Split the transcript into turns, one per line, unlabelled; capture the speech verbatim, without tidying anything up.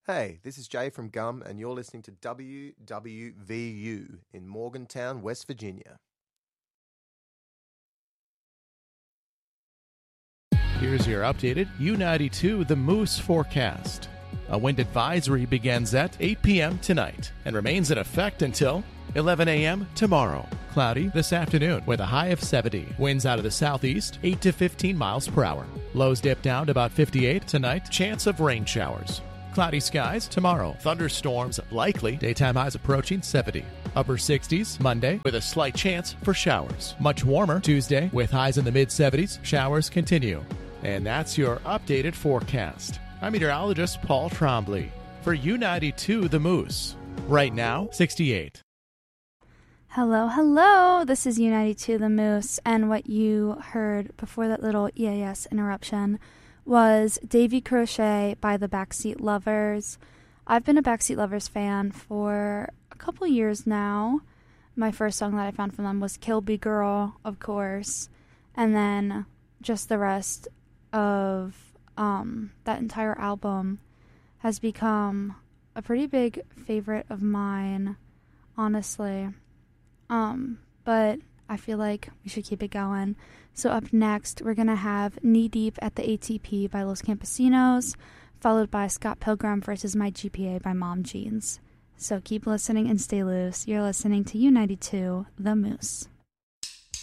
Hey, this is Jay from Gum, and you're listening to W W V U in Morgantown, West Virginia.
Here's your updated U ninety-two The Moose forecast. A wind advisory begins at eight p.m. tonight and remains in effect until eleven a.m. tomorrow. Cloudy this afternoon with a high of seventy. Winds out of the southeast, eight to fifteen miles per hour. Lows dip down to about fifty-eight tonight. Chance of rain showers. Cloudy skies tomorrow. Thunderstorms likely. Daytime highs approaching seventy. Upper sixties Monday with a slight chance for showers. Much warmer Tuesday with highs in the mid-seventies. Showers continue. And that's your updated forecast. I'm meteorologist Paul Trombley for U ninety-two The Moose. Right now, sixty-eight.
Hello, hello. This is U ninety-two The Moose, and what you heard before that little E A S interruption was Davy Crochet by the Backseat Lovers. I've been a Backseat Lovers fan for a couple years now. My first song that I found from them was Kilby Girl, of course, and then just the rest of um, that entire album has become a pretty big favorite of mine, honestly. Um, but I feel like we should keep it going. So up next, we're going to have Knee Deep at the A T P by Los Campesinos, followed by Scott Pilgrim versus My G P A by Mom Jeans. So keep listening and stay loose. You're listening to U ninety-two The Moose.